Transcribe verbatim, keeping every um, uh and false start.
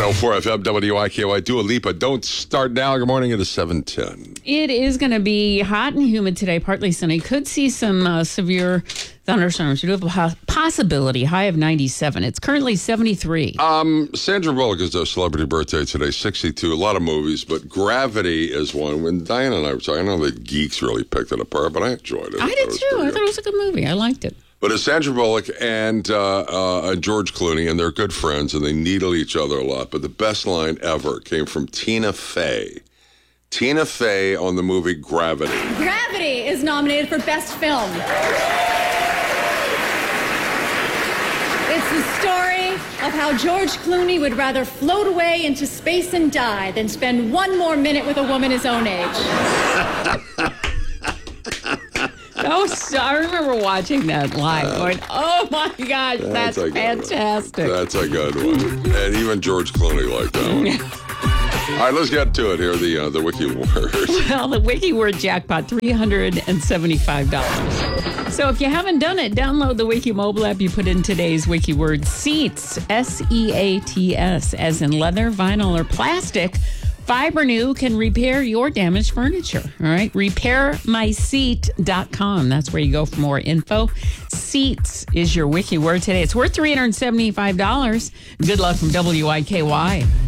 oh four F M W I K Y. Dua Lipa, Don't Start Now. Good morning. It is seven ten. It is going to be hot and humid today, partly sunny. Could see some uh, severe thunderstorms. You do have a po- possibility. High of ninety-seven. It's currently seventy-three. Um, Sandra Bullock is their celebrity birthday today, sixty-two. A lot of movies, but Gravity is one. When Diana and I were talking, I know the geeks really picked it apart, but I enjoyed it. I did too. I thought it was a good movie. I liked it. But it's Sandra Bullock and uh, uh, George Clooney, and they're good friends, and they needle each other a lot. But the best line ever came from Tina Fey. Tina Fey on the movie Gravity. Gravity is nominated for Best Film. It's the story of how George Clooney would rather float away into space and die than spend one more minute with a woman his own age. Oh, so, I remember watching that live, uh, going, "Oh my gosh, that's, that's fantastic!" One. That's a good one, and even George Clooney liked that one. All right, let's get to it here. The uh, the wiki word. Well, the wiki word jackpot, three hundred and seventy-five dollars. So if you haven't done it, download the Wiki mobile app. You put in today's wiki word seats, S E A T S, as in leather, vinyl, or plastic. Fibrenew can repair your damaged furniture. All right. repair my seat dot com. That's where you go for more info. Seats is your wiki word today. It's worth three hundred seventy-five dollars. Good luck from W I K Y.